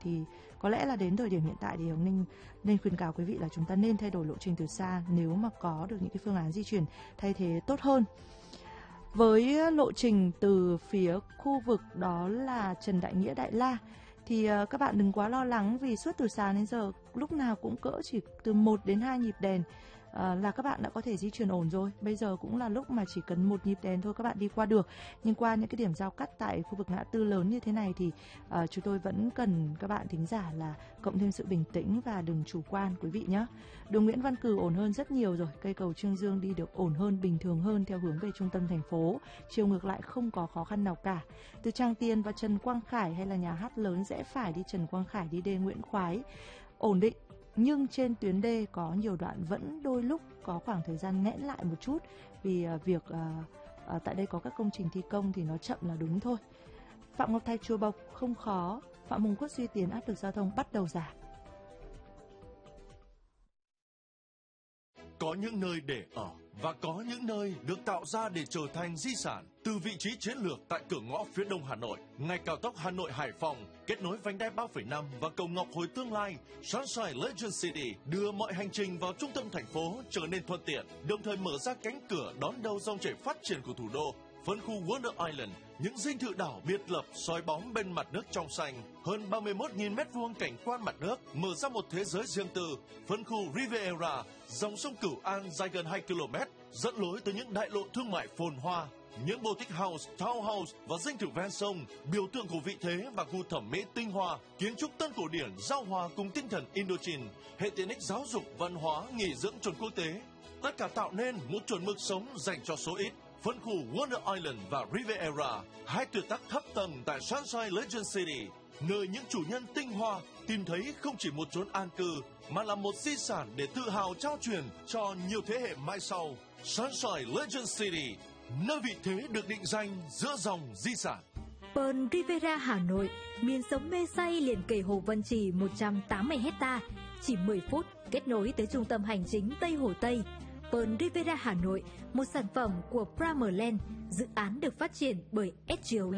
thì có lẽ là đến thời điểm hiện tại thì Hồng Ninh nên khuyên cáo quý vị là chúng ta nên thay đổi lộ trình từ xa nếu mà có được những cái phương án di chuyển thay thế tốt hơn. Với lộ trình từ phía khu vực đó là Trần Đại Nghĩa, Đại La thì các bạn đừng quá lo lắng, vì suốt từ sáng đến giờ lúc nào cũng cỡ chỉ từ 1 đến 2 nhịp đèn là các bạn đã có thể di chuyển ổn rồi. Bây giờ cũng là lúc mà chỉ cần 1 nhịp đèn thôi các bạn đi qua được. Nhưng qua những cái điểm giao cắt tại khu vực ngã tư lớn như thế này thì chúng tôi vẫn cần các bạn thính giả là cộng thêm sự bình tĩnh và đừng chủ quan quý vị nhé. Đường Nguyễn Văn Cừ ổn hơn rất nhiều rồi, cây cầu Trương Dương đi được ổn hơn, bình thường hơn theo hướng về trung tâm thành phố. Chiều ngược lại không có khó khăn nào cả. Từ Tràng Tiền và Trần Quang Khải hay là nhà hát lớn rẽ phải đi Trần Quang Khải đi đê Nguyễn Khoái ổn định. Nhưng trên tuyến đê có nhiều đoạn vẫn đôi lúc có khoảng thời gian nghẽn lại một chút vì việc tại đây có các công trình thi công thì nó chậm là đúng thôi. Phạm Ngọc Thạch, Chùa Bộc không khó, Phạm Hùng Quốc, Duy Tiến áp lực giao thông bắt đầu giảm. Có những nơi để ở và có những nơi được tạo ra để trở thành di sản. Từ vị trí chiến lược tại cửa ngõ phía đông Hà Nội, ngay cao tốc Hà Nội - Hải Phòng, kết nối vành đai 3,5 và cầu Ngọc Hồi tương lai, Sunshine Legend City đưa mọi hành trình vào trung tâm thành phố trở nên thuận tiện, đồng thời mở ra cánh cửa đón đầu dòng chảy phát triển của thủ đô. Phân khu Wonder Island, những dinh thự đảo biệt lập soi bóng bên mặt nước trong xanh, hơn 31.000 m2 cảnh quan mặt nước, mở ra một thế giới riêng tư. Phân khu Riviera, dòng sông Cửu An dài gần 2 km, dẫn lối tới những đại lộ thương mại phồn hoa. Những boutique house, townhouse và dinh thự ven sông, biểu tượng của vị thế và gu thẩm mỹ tinh hoa, kiến trúc tân cổ điển giao hòa cùng tinh thần Indochine, hệ tiện ích giáo dục, văn hóa, nghỉ dưỡng chuẩn quốc tế. Tất cả tạo nên một chuẩn mực sống dành cho số ít. Phân khu Wonder Island và Riviera, hai tuyệt tác thấp tầng tại Sunshine Legend City, nơi những chủ nhân tinh hoa tìm thấy không chỉ một chốn an cư mà là một di sản để tự hào trao truyền cho nhiều thế hệ mai sau. Sunshine Legend City, nơi vị thế được định danh giữa dòng di sản. Pearl Riviera Hà Nội, miền sống mê say liền kề Hồ Văn Trì 180 hecta, chỉ 10 phút kết nối tới trung tâm hành chính Tây Hồ Tây. Pearl Riviera Hà Nội, một sản phẩm của Primerland, dự án được phát triển bởi SGO